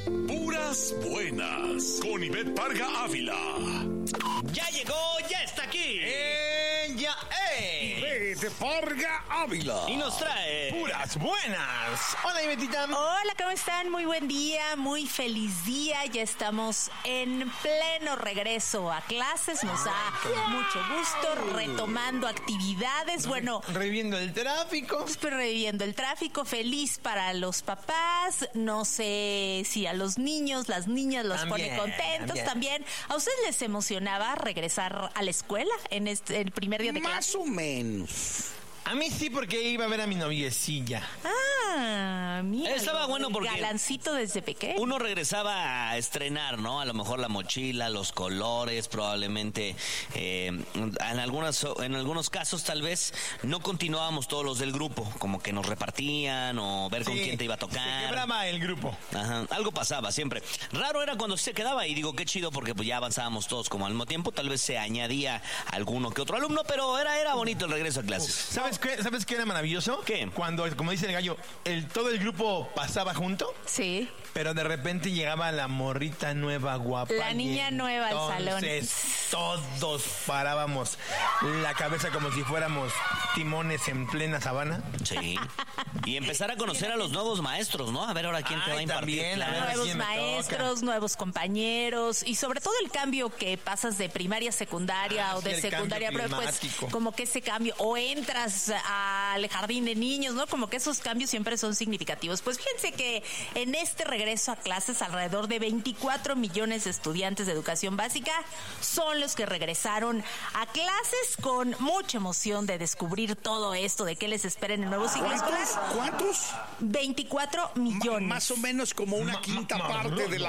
Puras buenas, con Ivette Parga Ávila. Ya llegó, ya está aquí. Ivette Parga Ávila. Y nos trae puras buenas. Hola, Ivetita. Hola, ¿cómo están? Muy buen día, muy feliz día. Ya estamos en pleno regreso a clases. Nos da mucho gusto, retomando actividades. Bueno, Reviviendo el tráfico. estoy reviviendo el tráfico. Feliz para los papás. No sé si a los niños, las niñas los pone contentos también. ¿A ustedes les emocionaba regresar a la escuela en el primer día de clase? Más o menos. A mí sí, porque iba a ver a mi noviecilla. Ah, mira. Estaba bueno porque galancito desde pequeño. uno regresaba a estrenar, ¿no? A lo mejor la mochila, los colores, probablemente en algunos casos tal vez no continuábamos todos los del grupo, como que nos repartían o ver con quién te iba a tocar. Se quebraba el grupo. Ajá, algo pasaba siempre. Raro era cuando se quedaba y digo, qué chido porque pues ya avanzábamos todos como al mismo tiempo, tal vez se añadía alguno que otro alumno, pero era bonito el regreso a clases. ¿Sabes qué era maravilloso? ¿Qué? Cuando, como dice el gallo, todo el grupo pasaba junto, Sí. pero de repente llegaba la morrita nueva, guapa. La niña nueva al salón. Entonces todos parábamos la cabeza como si fuéramos timones en plena sabana. Sí. Y empezar a conocer a los nuevos maestros, ¿no? A ver ahora quién te va a impartir. también, a ver, clases. sí Nuevos me maestros, nuevos compañeros y sobre todo el cambio que pasas de primaria a secundaria o de el secundaria, cambio pero pues climático. como que ese cambio o entras al jardín de niños, ¿no? Como que esos cambios siempre son significativos. Pues fíjense que en este regreso a clases alrededor de 24 millones de estudiantes de educación básica son los que regresaron a clases con mucha emoción de descubrir todo esto, de qué les espera en el nuevo ciclo escolar. ¿Cuántos? 24 millones. Más o menos como una quinta parte de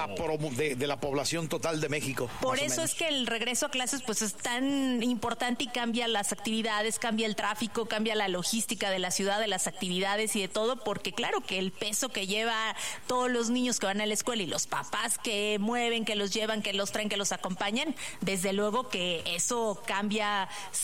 la población total de México. Por más o eso menos. es que el regreso a clases pues es tan importante y cambia las actividades, cambia el tráfico, cambia la logística de la ciudad, de las actividades y de todo, porque claro que el peso que lleva todos los niños que van a la escuela y los papás que mueven, que los llevan, que los traen, que los acompañan, desde luego que eso cambia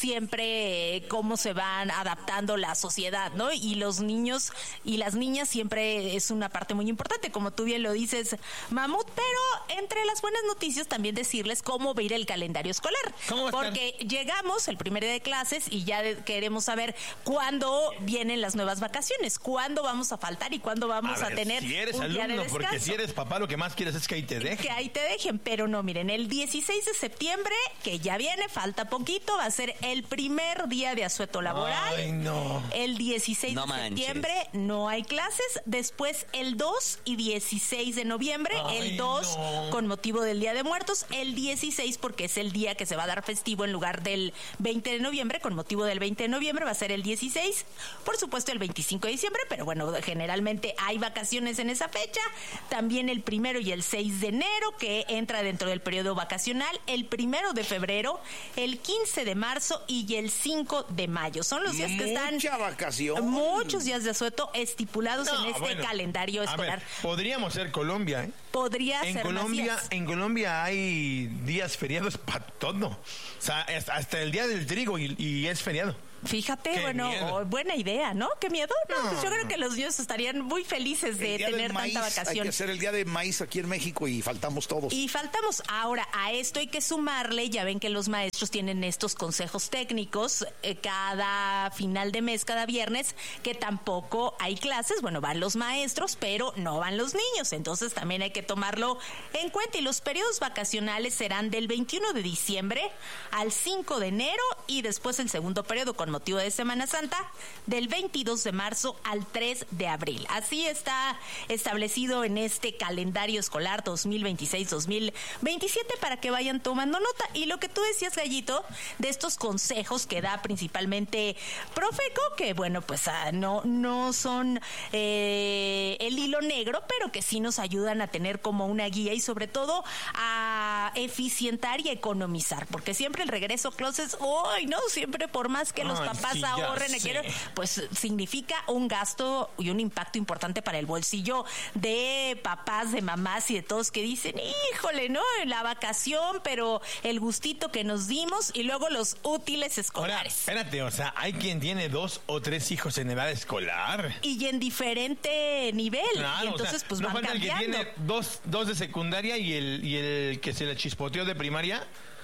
siempre cómo se van adaptando la sociedad, ¿no? Y los niños y las niñas siempre es una parte muy importante, como tú bien lo dices, Mamut, pero entre las buenas noticias también decirles cómo va a ir el calendario escolar. ¿Cómo va a estar? Porque llegamos el primer día de clases y ya queremos saber cuándo vienen las nuevas vacaciones, cuándo vamos a faltar y cuándo vamos a tener si eres un día de alumno, descanso. porque si eres papá, lo que más quieres es que ahí te dejen. Que ahí te dejen, pero no, miren, el 16 de septiembre, que ya viene, falta poquito, va a ser el primer día de asueto laboral. Ay, no. El 16 No de manches. septiembre no hay clases, después el 2 y 16 de noviembre, Ay, el 2 no. con motivo del Día de Muertos, el 16 porque es el día que se va a dar festivo en lugar del 20 de noviembre, con motivo del 20 de noviembre va a ser el 16, por supuesto el 25 de diciembre, pero bueno, generalmente hay vacaciones en esa fecha, también el 1 y el 6 de enero, que entra dentro del periodo vacacional, el 1 de febrero, el 15 de marzo y el 5 de mayo. Son los días que están Mucha vacación. muchos días de asueto estipulados No, en este bueno, calendario a ver, escolar. podríamos ser Colombia, ¿eh? Podría En ser más Colombia, días. en Colombia hay días feriados para todo. O sea, hasta el día del trigo y es feriado. Fíjate, Qué bueno, miedo. buena idea, ¿no? ¿Qué miedo? No, No, pues yo creo no. que los niños estarían muy felices de El día del tener maíz, tanta hay que vacación. hacer el día de maíz aquí en México y faltamos todos. Y faltamos. Ahora, a esto hay que sumarle, ya ven que los maestros tienen estos consejos técnicos cada final de mes, cada viernes, que tampoco hay clases. Bueno, van los maestros, pero no van los niños. Entonces también hay que tomarlo en cuenta. Y los periodos vacacionales serán del 21 de diciembre al 5 de enero y después el segundo periodo con motivo de Semana Santa del 22 de marzo al 3 de abril. Así está establecido en este calendario escolar 2026-2027 para que vayan tomando nota. Y lo que tú decías, Gallito, de estos consejos que da principalmente Profeco, que bueno, pues no son el hilo negro, pero que sí nos ayudan a tener como una guía y sobre todo a eficientar y economizar, porque siempre el regreso a clases, no, siempre por más que los papás ahorren, pues significa un gasto y un impacto importante para el bolsillo de papás, de mamás y de todos que dicen, híjole, ¿no? La vacación, pero el gustito que nos dimos y luego los útiles escolares. Ahora, espérate, o sea, hay quien tiene 2 o 3 hijos en edad escolar. Y en diferente nivel. Claro, y entonces, pues no van falta cambiando. El que tiene dos de secundaria y el que se le chispoteó de primaria.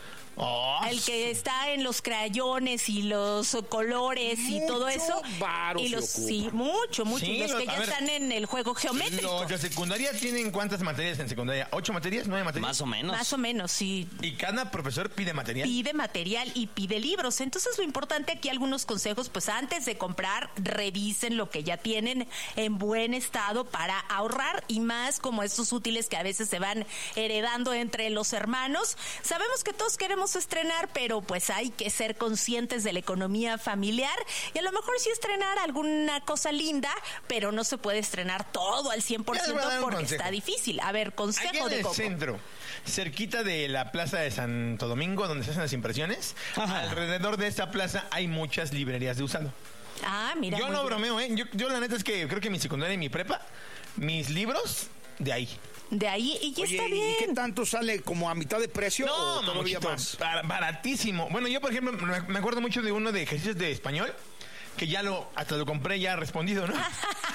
El que está en los crayones y los colores y todo eso. Y mucho. Sí, los que ya están en el juego geométrico. Los de secundaria tienen ¿cuántas materias en secundaria? ¿8 materias? ¿9 materias? Más o menos, sí. Y cada profesor pide material. Pide material y pide libros. Entonces, lo importante aquí, algunos consejos, pues antes de comprar, revisen lo que ya tienen en buen estado para ahorrar, y más como estos útiles que a veces se van heredando entre los hermanos. Sabemos que todos queremos estrenar, pero pues hay que ser conscientes de la economía familiar, y a lo mejor sí estrenar alguna cosa linda, pero no se puede estrenar todo al 100% porque está difícil. A ver, consejo de Coco. En el centro, cerquita de la plaza de Santo Domingo, donde se hacen las impresiones, alrededor de esta plaza hay muchas librerías de usado. Mira. Yo no bromeo, yo la neta es que creo que mi secundaria y mi prepa, mis libros, de ahí. De ahí, y ya está bien. ¿Y qué tanto sale? ¿Como a mitad de precio o todavía más? Baratísimo. Bueno, yo, por ejemplo, me acuerdo mucho de uno de ejercicios de español, que hasta lo compré ya respondido, ¿no?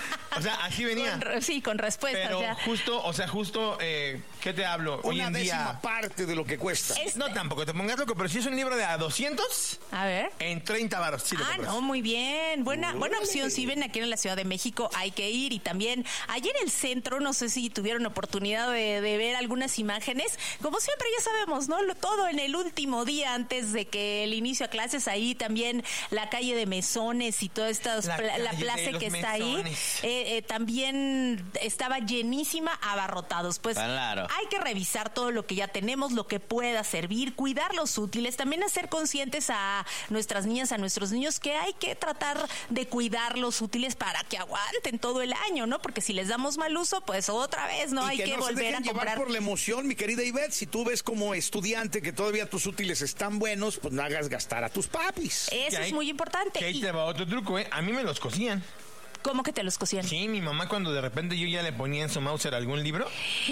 O sea, así venía. Con respuestas. Pero ya. justo, ¿qué te hablo? Hoy Una en día, décima parte de lo que cuesta. No, tampoco te pongas loco, pero si es un libro de a 200, a ver, en 30 varos. Sí, no, muy bien. Buena opción. Si ven aquí en la Ciudad de México, hay que ir. Y también, allí en el centro, no sé si tuvieron oportunidad de ver algunas imágenes. Como siempre, ya sabemos, ¿no? Todo en el último día antes de que el inicio a clases. Ahí también la calle de Mesones y toda esta la plaza que está mesones. Ahí. También estaba llenísima, abarrotados. Pues claro, hay que revisar todo lo que ya tenemos, lo que pueda servir, cuidar los útiles, también hacer conscientes a nuestras niñas, a nuestros niños, que hay que tratar de cuidar los útiles para que aguanten todo el año, ¿no? Porque si les damos mal uso, pues otra vez, ¿no? Hay que volver a comprar. Llevar por la emoción, mi querida Ivette. Si tú ves como estudiante que todavía tus útiles están buenos, pues no hagas gastar a tus papis. Eso es muy importante. Que ahí te va otro truco, A mí me los cosían. ¿Cómo que te los cosían? Sí, mi mamá cuando de repente yo ya le ponía en su Mauser algún libro,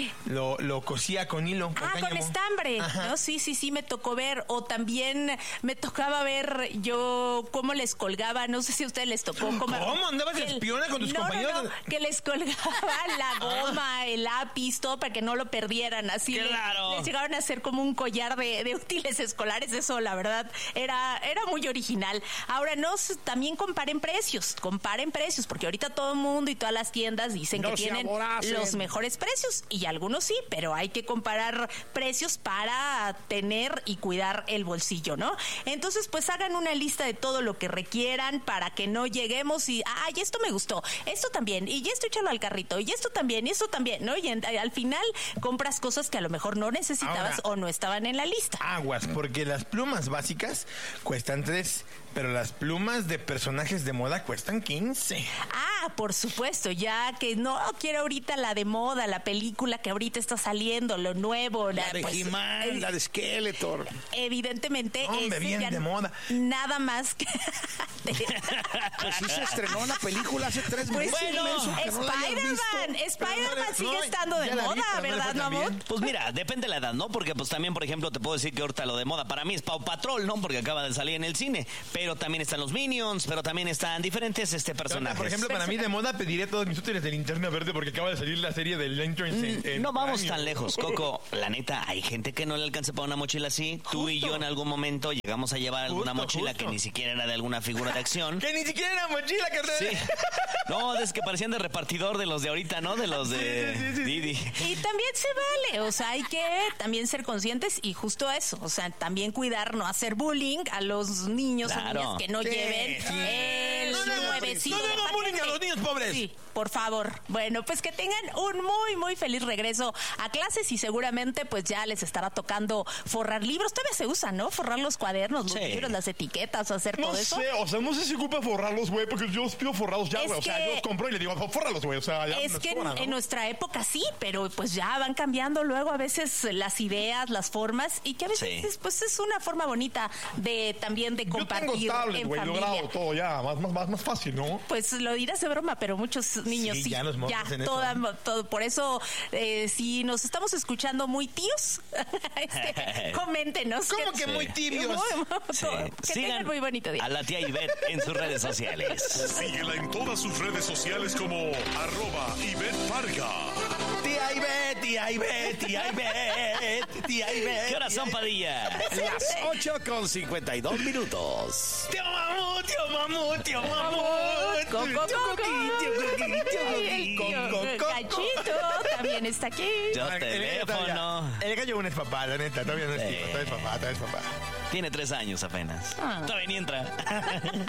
lo cosía con hilo. Con estambre. ¿No? Sí, me tocó ver. O también me tocaba ver yo cómo les colgaba, no sé si a ustedes les tocó. ¿Cómo? ¿Andabas de espiona con tus compañeros? No, que les colgaba la goma, el lápiz, todo para que no lo perdieran. Así les llegaron a hacer como un collar de útiles escolares. Eso, la verdad, era muy original. Ahora, también comparen precios, porque ahorita todo el mundo y todas las tiendas dicen que tienen los mejores precios, y algunos sí, pero hay que comparar precios para tener y cuidar el bolsillo, ¿no? Entonces, pues hagan una lista de todo lo que requieran para que no lleguemos y, esto me gustó, esto también, y esto échalo al carrito, y esto también, ¿no? Y al final compras cosas que a lo mejor no necesitabas o no estaban en la lista. Aguas, porque las plumas básicas cuestan 3, pero las plumas de personajes de moda cuestan 15. Por supuesto, ya que no quiero ahorita la de moda, la película que ahorita está saliendo, lo nuevo. La de He-Man, la de Skeletor. Evidentemente, bien de moda. Nada más que... Pues sí se estrenó la película hace 3 meses. Spider-Man sigue estando de moda, ¿verdad, mi amor? Pues mira, depende de la edad, ¿no? Porque pues también, por ejemplo, te puedo decir que ahorita lo de moda para mí es Paw Patrol, ¿no? Porque acaba de salir en el cine. Pero también están los Minions, pero también están diferentes personajes. Por ejemplo, para mí de moda pediré todos mis útiles de Linterna Verde porque acaba de salir la serie de Lanterns no vamos tan lejos, Coco. La neta, hay gente que no le alcanza para una mochila así. Tú y yo en algún momento llegamos a llevar alguna mochila que ni siquiera era de alguna figura de acción. Que ni siquiera era mochila, carnal. Sí. No, es que parecían de repartidor de los de ahorita, ¿no? De los de Didi. Y también se vale, o sea, hay que también ser conscientes y justo eso, o sea, también cuidar, no hacer bullying a los niños o niñas que no lleven el nuevecito. No demos bullying a los niños pobres. Sí, por favor. Bueno, pues que tengan un muy, muy feliz regreso a clases y seguramente pues ya les estará tocando forrar libros. Todavía se usan, ¿no? Forrar los cuadernos, los libros, las etiquetas, hacer todo eso. No sé, o sea, no sé si ocupa forrarlos, güey, porque yo los pido forrados ya, güey. O sea, yo los compro y le digo, fórralos, güey. O sea, ya es que sobra, ¿no? en nuestra época sí, pero pues ya van cambiando luego a veces las ideas, las formas y que a veces pues es una forma bonita de también de compartir. Yo tengo tablet, en güey, familia. logrado todo ya, más fácil, ¿no? Pues lo dirás de broma, pero muchos niños sí. Ya nos montas en todo. Por eso, si nos estamos escuchando muy tíos, coméntenos. ¿Cómo que muy tibios? Que tengan muy bonito día. A la tía Ivette en sus redes sociales. Síguela en todas sus redes sociales como @Ivette Parga. Tía Ivette, tía Ivette, tía Ivette, tía Ivette. ¿Qué horas son, Padilla? Las 8:52. Tío mamut, tío mamut, tío mamut. Cachito también está aquí. Yo teléfono. El gallo aún es papá, la neta, todavía no es hijo, todavía es papá. Tiene 3 años apenas. Todavía ni entra.